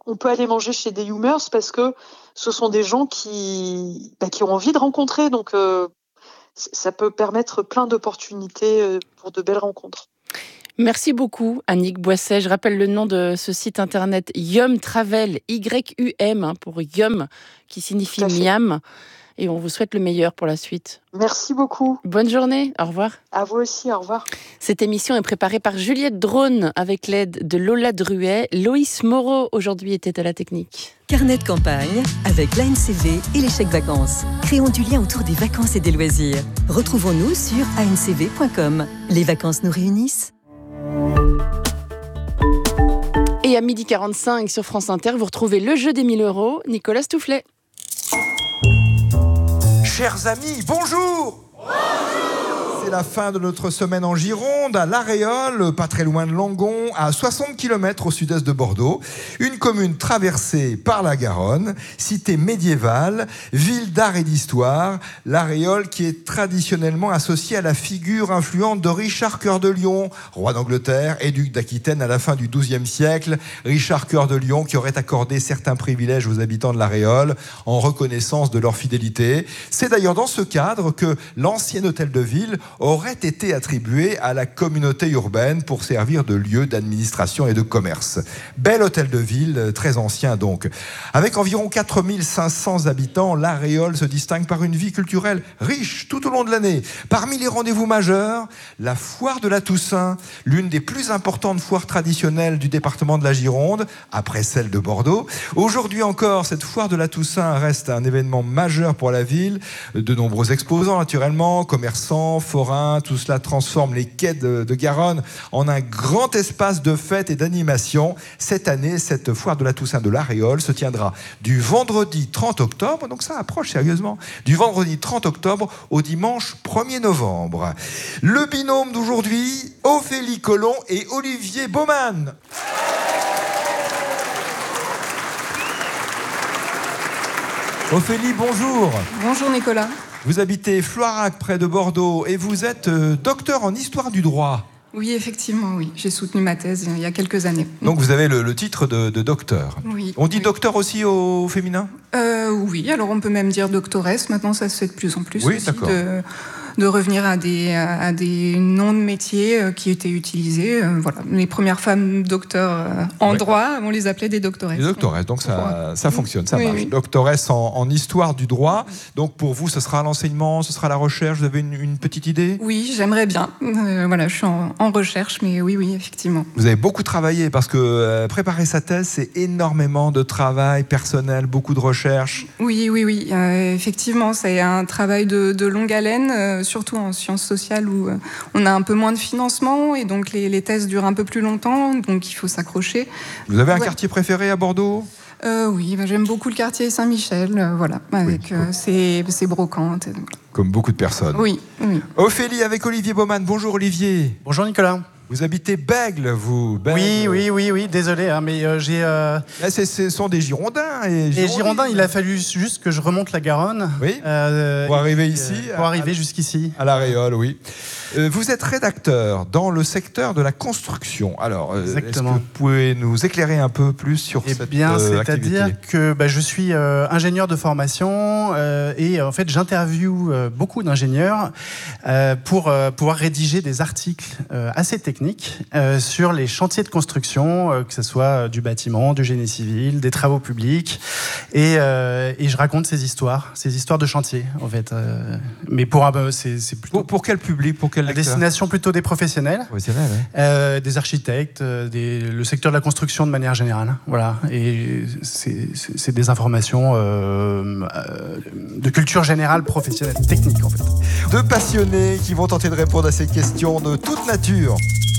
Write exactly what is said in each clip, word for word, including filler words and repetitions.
on peut aller manger chez des Yoomers parce que ce sont des gens qui, bah, qui ont envie de rencontrer. Donc, euh, ça peut permettre plein d'opportunités pour de belles rencontres. Merci beaucoup, Annick Boisset. Je rappelle le nom de ce site internet Yum Travel, Y U M, hein, pour Yum, qui signifie miam. Et on vous souhaite le meilleur pour la suite. Merci beaucoup. Bonne journée, au revoir. À vous aussi, au revoir. Cette émission est préparée par Juliette Drone avec l'aide de Lola Druet. Loïs Moreau, aujourd'hui, était à la technique. Carnet de campagne avec l'A N C V et les chèques vacances. Créons du lien autour des vacances et des loisirs. Retrouvons-nous sur a n c v point com. Les vacances nous réunissent. Et à midi quarante-cinq sur France Inter, vous retrouvez le jeu des mille euros. Nicolas Stoufflet. Chers amis, bonjour! Bonjour! C'est la fin de notre semaine en Gironde, à La Réole, pas très loin de Langon, à soixante kilomètres au sud-est de Bordeaux. Une commune traversée par la Garonne, cité médiévale, ville d'art et d'histoire. La Réole qui est traditionnellement associée à la figure influente de Richard Cœur de Lion, roi d'Angleterre et duc d'Aquitaine à la fin du douzième siècle. Richard Cœur de Lion qui aurait accordé certains privilèges aux habitants de La Réole en reconnaissance de leur fidélité. C'est d'ailleurs dans ce cadre que l'ancien hôtel de ville aurait été attribué à la communauté urbaine pour servir de lieu d'administration et de commerce. Bel hôtel de ville, très ancien donc. Avec environ quatre mille cinq cents habitants, La Réole se distingue par une vie culturelle riche tout au long de l'année. Parmi les rendez-vous majeurs, la foire de la Toussaint, l'une des plus importantes foires traditionnelles du département de la Gironde, après celle de Bordeaux. Aujourd'hui encore, cette foire de la Toussaint reste un événement majeur pour la ville. De nombreux exposants, naturellement, commerçants, forains, tout cela transforme les quais de, de Garonne en un grand espace de fête et d'animation. Cette année, cette foire de la Toussaint de La Réole se tiendra du vendredi trente octobre, donc ça approche sérieusement, du vendredi trente octobre au dimanche premier novembre. Le binôme d'aujourd'hui, Ophélie Collomb et Olivier Baumann. Ophélie, bonjour. Bonjour Nicolas. Vous habitez Floirac, près de Bordeaux, et vous êtes euh, docteur en histoire du droit. Oui, effectivement, oui. J'ai soutenu ma thèse il y a quelques années. Donc vous avez le, le titre de, de docteur. Oui. On dit oui. docteur aussi au féminin ? euh, Oui, alors on peut même dire doctoresse. Maintenant, ça se fait de plus en plus. Oui, aussi d'accord. De... de revenir à des, à des noms de métiers qui étaient utilisés. Voilà. Les premières femmes docteurs en ouais. droit, on les appelait des doctoresses. Des doctoresses, donc ça, ça fonctionne, ça oui, marche. Oui. Doctoresse en, en histoire du droit. Donc pour vous, ce sera l'enseignement, ce sera la recherche. Vous avez une, une petite idée ? Oui, j'aimerais bien. Euh, voilà, je suis en, en recherche, mais oui, oui, effectivement. Vous avez beaucoup travaillé parce que euh, préparer sa thèse, c'est énormément de travail personnel, beaucoup de recherche. Oui, oui, oui. Euh, effectivement, c'est un travail de, de longue haleine. Euh, surtout en sciences sociales où on a un peu moins de financement et donc les, les thèses durent un peu plus longtemps, donc il faut s'accrocher. Vous avez un ouais. quartier préféré à Bordeaux ? euh, Oui, bah, j'aime beaucoup le quartier Saint-Michel, euh, voilà, avec oui. euh, ses, ses brocantes. Comme beaucoup de personnes. Oui, oui. Ophélie avec Olivier Baumann. Bonjour Olivier. Bonjour Nicolas. Vous habitez Bègle, vous Bègle. Oui, oui, oui, oui, désolé, hein, mais euh, j'ai... Euh... Là, c'est, ce sont des Girondins. Et Les Girondins, il a fallu juste que je remonte la Garonne. Oui, euh, pour arriver ici. Euh, pour arriver à, jusqu'ici. À La Réole, oui. Euh, vous êtes rédacteur dans le secteur de la construction. Alors, euh, est-ce que vous pouvez nous éclairer un peu plus sur eh cette bien, euh, c'est-à-dire activité ? que bah, je suis euh, ingénieur de formation euh, et en fait, j'interviewe euh, beaucoup d'ingénieurs euh, pour euh, pouvoir rédiger des articles euh, assez techniques euh, sur les chantiers de construction, euh, que ce soit du bâtiment, du génie civil, des travaux publics, et, euh, et je raconte ces histoires, ces histoires de chantier, en fait. Euh, mais pour euh, c'est, c'est plutôt pour, pour quel public, pour quel à destination plutôt des professionnels, professionnels ouais. euh, des architectes, euh, des, le secteur de la construction de manière générale. Voilà, et c'est, c'est, c'est des informations euh, euh, de culture générale, professionnelle, technique, en fait. Deux passionnés qui vont tenter de répondre à ces questions de toute nature.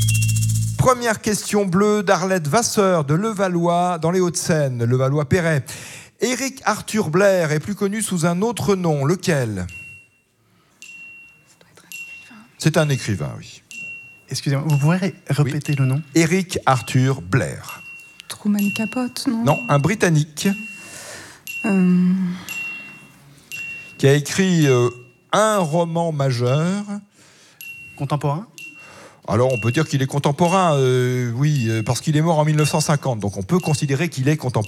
Première question bleue d'Arlette Vasseur de Levallois dans les Hauts-de-Seine, Levallois-Perret. Éric Arthur Blair est plus connu sous un autre nom, lequel ? C'est un écrivain, oui. Excusez-moi, vous pourrez répéter oui. le nom ? Éric Arthur Blair. Truman Capote, non ? Non, un Britannique euh... qui a écrit euh, un roman majeur. Contemporain ? Alors, on peut dire qu'il est contemporain, euh, oui, parce qu'il est mort en mille neuf cent cinquante, donc on peut considérer qu'il est contemporain.